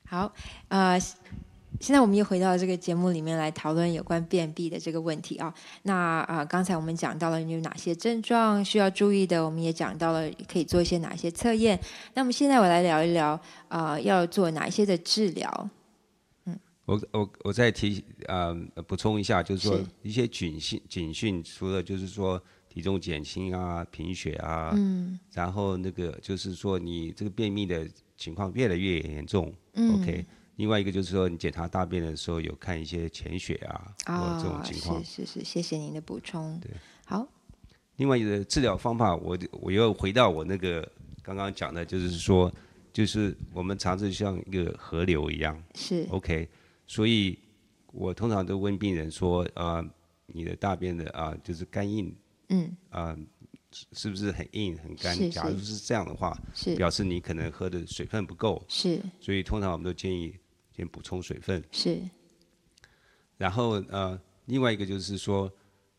好，现在我们又回到这个节目里面来讨论有关便秘的这个问题啊。那刚才我们讲到了有哪些症状需要注意的，我们也讲到了可以做一些哪些测验。那么现在我来聊一聊要做哪一些的治疗。 我再补充一下，就是说是一些警讯，除了就是说体重减轻啊、贫血啊，然后那个就是说你这个便秘的情况越来越严重，OK。另外一个就是说你检查大便的时候有看一些潜血啊，或这种情况。 是，谢谢您的补充。 对， 好， 另外一个治疗方法，我又回到我那个刚刚讲的，就是说，就是我们肠子像一个河流一样是 ，OK。所以我通常都问病人说，你的大便的就是干硬，是不是很硬很干？ 是假如是这样的话， 是表示你可能喝的水分不够， 是所以通常我们都建议先补充水分。 是然后另外一个就是说，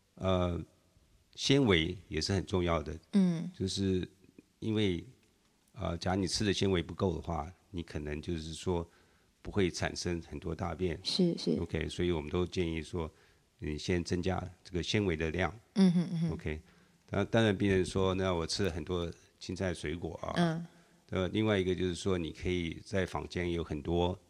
纤维也是很重要的，就是因为假如你吃的纤维不够的话，你可能就是说不会产生很多大便是 ，OK。所以我们都建议说，你先增加这个纤维的量，OK。当然病人说，那我吃了很多青菜水果啊，另外一个就是说，你可以在坊间有很多